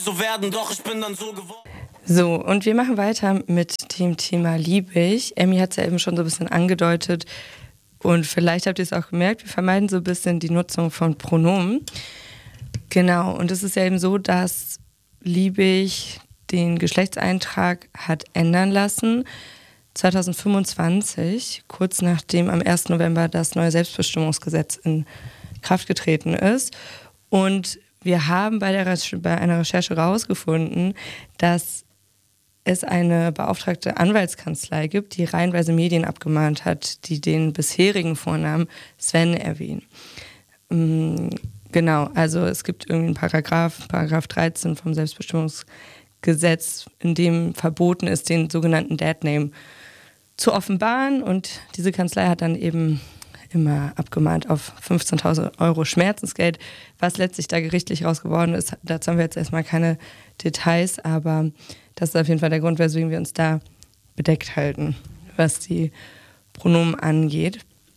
So werden, doch ich bin dann so geworden. So, und wir machen weiter mit dem Thema Liebig. Emmy hat es ja eben schon so ein bisschen angedeutet und vielleicht habt ihr es auch gemerkt, wir vermeiden so ein bisschen die Nutzung von Pronomen. Genau, und es ist ja eben so, dass Liebig den Geschlechtseintrag hat ändern lassen 2025, kurz nachdem am 1. November das neue Selbstbestimmungsgesetz in Kraft getreten ist. Und wir haben bei einer Recherche herausgefunden, dass es eine beauftragte Anwaltskanzlei gibt, die reihenweise Medien abgemahnt hat, die den bisherigen Vornamen Sven erwähnen. Genau, also es gibt irgendwie einen Paragraph 13 vom Selbstbestimmungsgesetz, in dem verboten ist, den sogenannten Deadname zu offenbaren. Und diese Kanzlei hat dann eben immer abgemahnt auf 15.000 Euro Schmerzensgeld. Was letztlich da gerichtlich raus geworden ist, dazu haben wir jetzt erstmal keine Details, aber das ist auf jeden Fall der Grund, weswegen wir uns da bedeckt halten, was die Pronomen angeht.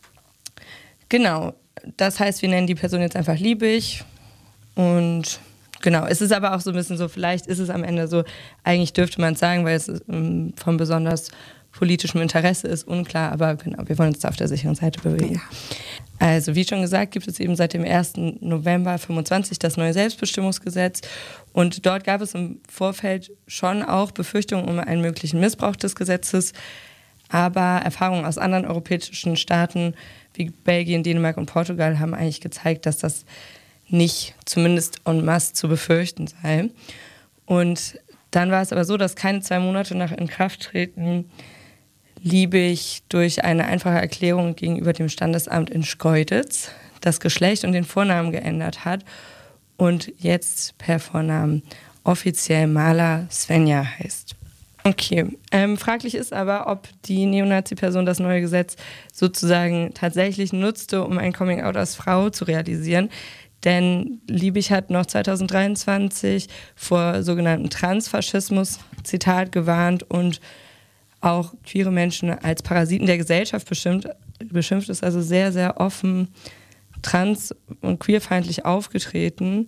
Genau, das heißt, wir nennen die Person jetzt einfach Liebig und genau, es ist aber auch so ein bisschen so, vielleicht ist es am Ende so, eigentlich dürfte man es sagen, weil es von besonders politischem Interesse ist, unklar, aber genau, wir wollen uns da auf der sicheren Seite bewegen. Ja. Also wie schon gesagt, gibt es eben seit dem 1. November 2025 das neue Selbstbestimmungsgesetz und dort gab es im Vorfeld schon auch Befürchtungen um einen möglichen Missbrauch des Gesetzes, aber Erfahrungen aus anderen europäischen Staaten wie Belgien, Dänemark und Portugal haben eigentlich gezeigt, dass das nicht zumindest en masse zu befürchten sei. Und dann war es aber so, dass keine 2 Monate nach Inkrafttreten Liebig durch eine einfache Erklärung gegenüber dem Standesamt in Schkeuditz das Geschlecht und den Vornamen geändert hat und jetzt per Vornamen offiziell Maler Svenja heißt. Okay, fraglich ist aber, ob die Neonazi-Person das neue Gesetz sozusagen tatsächlich nutzte, um ein Coming-out als Frau zu realisieren. Denn Liebig hat noch 2023 vor sogenannten Transfaschismus, Zitat, gewarnt und auch queere Menschen als Parasiten der Gesellschaft beschimpft, ist also sehr, sehr offen trans- und queerfeindlich aufgetreten.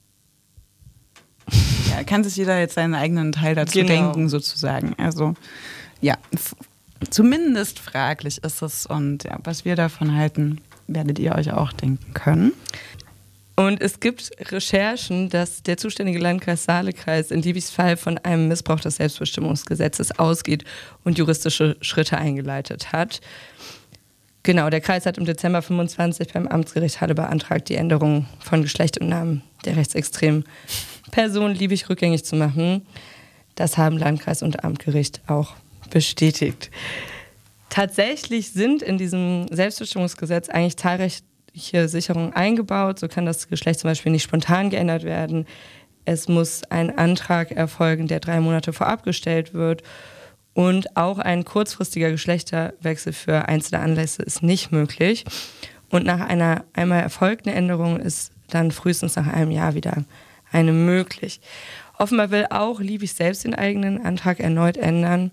Ja, kann sich jeder jetzt seinen eigenen Teil dazu denken, sozusagen. Also ja, zumindest fraglich ist es und ja, was wir davon halten, werdet ihr euch auch denken können. Und es gibt Recherchen, dass der zuständige Landkreis Saalekreis in Liebigs Fall von einem Missbrauch des Selbstbestimmungsgesetzes ausgeht und juristische Schritte eingeleitet hat. Genau, der Kreis hat im Dezember 25 beim Amtsgericht Halle beantragt, die Änderung von Geschlecht und Namen der rechtsextremen Person Liebig rückgängig zu machen. Das haben Landkreis und Amtsgericht auch bestätigt. Tatsächlich sind in diesem Selbstbestimmungsgesetz eigentlich zahlreiche Sicherungen eingebaut. So kann das Geschlecht zum Beispiel nicht spontan geändert werden. Es muss ein Antrag erfolgen, der 3 Monate vorab gestellt wird. Und auch ein kurzfristiger Geschlechterwechsel für einzelne Anlässe ist nicht möglich. Und nach einer einmal erfolgten Änderung ist dann frühestens nach einem Jahr wieder eine möglich. Offenbar will auch Liebig selbst den eigenen Antrag erneut ändern.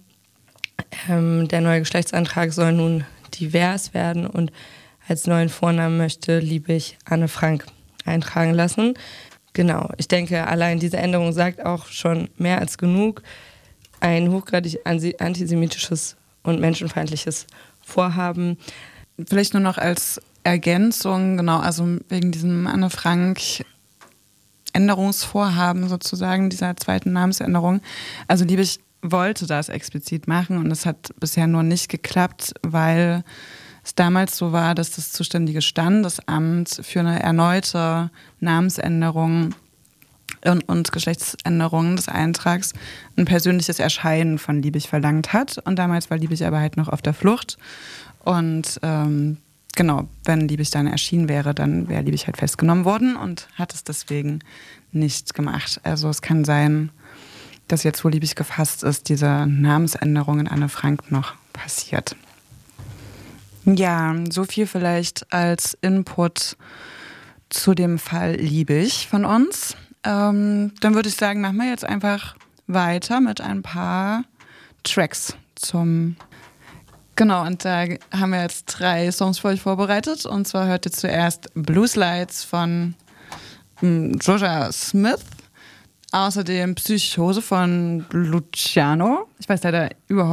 Der neue Geschlechtsantrag soll nun divers werden und als neuen Vornamen möchte Liebig Anne Frank eintragen lassen. Genau, ich denke, allein diese Änderung sagt auch schon mehr als genug. Ein hochgradig antisemitisches und menschenfeindliches Vorhaben. Vielleicht nur noch als Ergänzung, genau, also wegen diesem Anne Frank Änderungsvorhaben sozusagen, dieser zweiten Namensänderung. Also Liebig wollte das explizit machen und es hat bisher nur nicht geklappt, weil es damals so war, dass das zuständige Standesamt für eine erneute Namensänderung und Geschlechtsänderung des Eintrags ein persönliches Erscheinen von Liebig verlangt hat. Und damals war Liebig aber halt noch auf der Flucht. Und genau, wenn Liebig dann erschienen wäre, dann wäre Liebig halt festgenommen worden und hat es deswegen nicht gemacht. Also es kann sein, dass jetzt, wo Liebig gefasst ist, diese Namensänderung in Anne Frank noch passiert. Ja, so viel vielleicht als Input zu dem Fall Liebig von uns. Dann würde ich sagen, machen wir jetzt einfach weiter mit ein paar Tracks zum... Genau, und da haben wir jetzt 3 Songs für euch vorbereitet. Und zwar hört ihr zuerst Blue Slides von Jorja Smith. Außerdem Psychose von Luciano. Ich weiß leider überhaupt